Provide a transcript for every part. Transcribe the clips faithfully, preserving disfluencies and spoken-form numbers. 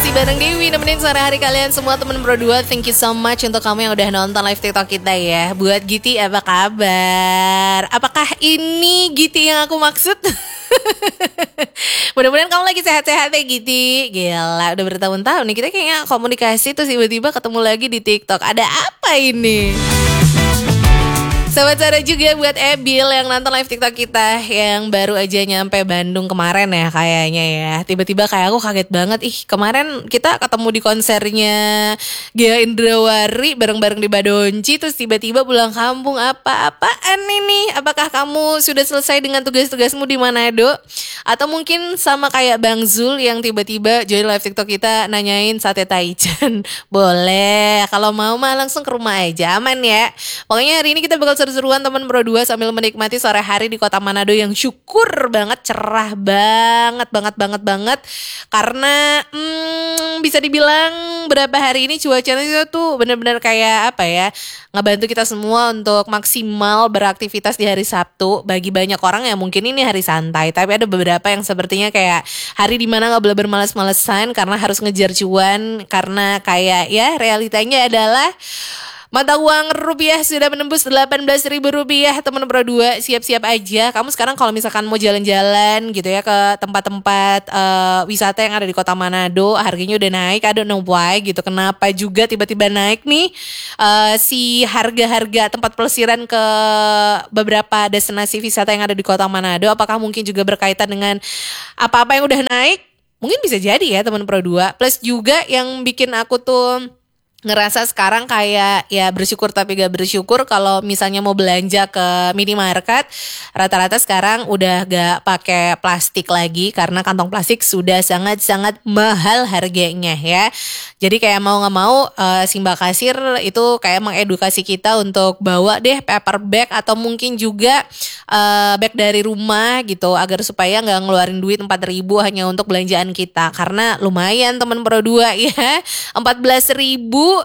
Masih bareng Dewi nemenin sore hari kalian semua teman Pro dua. Thank you so much untuk kamu yang udah nonton live TikTok kita ya. Buat Giti apa kabar? Apakah ini Giti yang aku maksud? Mudah-mudahan kamu lagi sehat-sehat ya Giti. Gila udah bertahun-tahun nih kita kayaknya komunikasi terus tiba-tiba ketemu lagi di TikTok. Ada apa ini? Selamat sore juga buat Ebil yang nonton live TikTok kita yang baru aja nyampe Bandung kemarin ya kayaknya ya. Tiba-tiba kayak aku kaget banget. Ih kemarin kita ketemu di konsernya Gia Indrawari bareng-bareng di Badonci. Terus tiba-tiba pulang kampung apa-apaan ini? Apakah kamu sudah selesai dengan tugas-tugasmu di Manado? Atau mungkin sama kayak Bang Zul yang tiba-tiba join live TikTok kita nanyain sate taichan. Boleh, kalau mau mah langsung ke rumah aja, aman ya. Pokoknya hari ini kita bakal seru-seruan teman Pro dua sambil menikmati sore hari di kota Manado yang syukur banget, cerah banget, banget, banget, banget. Karena hmm, bisa dibilang berapa hari ini cuacanya tuh benar-benar kayak apa ya, ngebantu kita semua untuk maksimal beraktivitas di hari Sabtu. Bagi banyak orang ya mungkin ini hari santai, tapi ada beberapa yang sepertinya kayak hari dimana gak boleh bermalas-malesan karena harus ngejar cuan. Karena kayak ya realitanya adalah mata uang rupiah sudah menembus delapan belas ribu rupiah teman Pro dua. Siap-siap aja. Kamu sekarang kalau misalkan mau jalan-jalan gitu ya ke tempat-tempat uh, wisata yang ada di kota Manado, harganya udah naik. I don't know why gitu. Kenapa juga tiba-tiba naik nih uh, si harga-harga tempat pelesiran ke beberapa destinasi wisata yang ada di kota Manado. Apakah mungkin juga berkaitan dengan apa-apa yang udah naik? Mungkin bisa jadi ya teman Pro dua. Plus juga yang bikin aku tuh ngerasa sekarang kayak ya bersyukur tapi gak bersyukur kalau misalnya mau belanja ke minimarket rata-rata sekarang udah gak pakai plastik lagi karena kantong plastik sudah sangat-sangat mahal harganya ya. Jadi kayak mau gak mau uh, Simba Kasir itu kayak mengedukasi kita untuk bawa deh paper bag atau mungkin juga uh, bag dari rumah gitu agar supaya gak ngeluarin duit empat ribu hanya untuk belanjaan kita. Karena lumayan teman Pro dua ya, empat belas ribu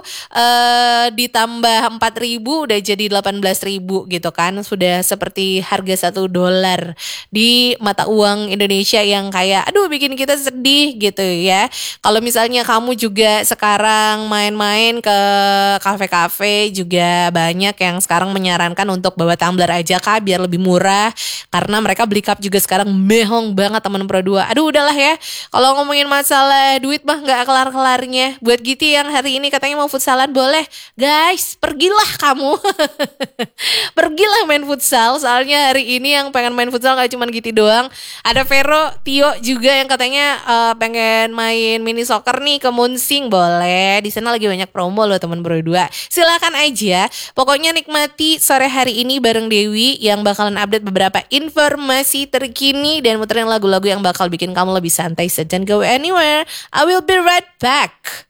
Uh, ditambah empat ribu udah jadi delapan belas ribu gitu kan. Sudah seperti harga satu dolar di mata uang Indonesia yang kayak aduh bikin kita sedih gitu ya. Kalau misalnya kamu juga sekarang main-main ke kafe-kafe juga banyak yang sekarang menyarankan untuk bawa tumbler aja kak biar lebih murah. Karena mereka beli cup juga sekarang mehong banget teman Pro dua. Aduh udahlah ya, kalau ngomongin masalah duit mah gak kelar-kelarnya. Buat Giti yang hari ini katanya mau futsalan, boleh guys, pergilah kamu. Pergilah main futsal. Soalnya hari ini yang pengen main futsal gak cuma Giti doang. Ada Vero, Tio juga yang katanya uh, pengen main mini soccer nih ke Munsing. Boleh, di sana lagi banyak promo loh teman Pro dua. Silakan aja. Pokoknya nikmati sore hari ini bareng Dewi yang bakalan update beberapa informasi terkini dan muterin lagu-lagu yang bakal bikin kamu lebih santai. So don't go anywhere. I will be right back.